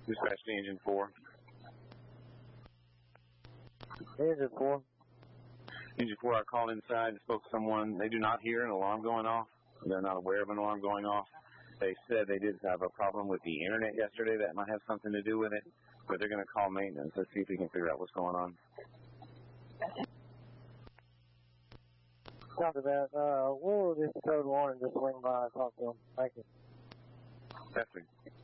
Dispatch to Engine 4. Engine 4. Engine 4, I called inside and spoke to someone. They do not hear an alarm going off. They're not aware of an alarm going off. They said they did have a problem with the internet yesterday that might have something to do with it, but they're going to call maintenance. Let's see if we can figure out what's going on. Copy that. We'll just code 1 and just swing by and talk to them. Thank you. That's